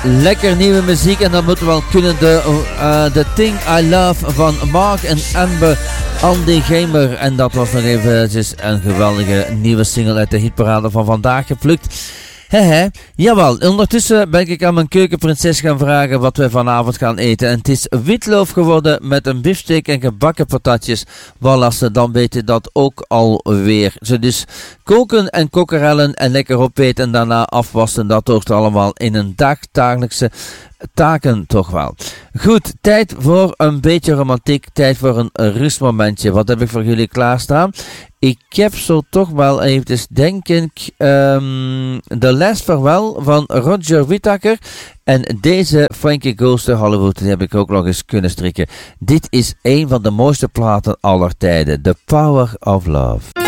Lekker nieuwe muziek en dat moet wel kunnen. The Thing I Love van Mark en Amber Andy Gamer. En dat was nog even een geweldige nieuwe single uit de hitparade van vandaag geplukt. Jawel, ondertussen ben ik aan mijn keukenprinses gaan vragen wat we vanavond gaan eten. En het is witloof geworden met een biefstuk en gebakken patatjes. Wallassen, dan weet je dat ook alweer. Ze dus koken en kokkerellen en lekker opeten en daarna afwassen. Dat hoort allemaal in een dagdagelijkse taken toch wel. Goed, tijd voor een beetje romantiek, tijd voor een rustmomentje. Wat heb ik voor jullie klaarstaan? Ik heb zo toch wel eventjes, denk ik, The Last Farewell van Roger Whittaker. En deze Frankie Goes to Hollywood, die heb ik ook nog eens kunnen strikken. Dit is een van de mooiste platen aller tijden. The Power of Love.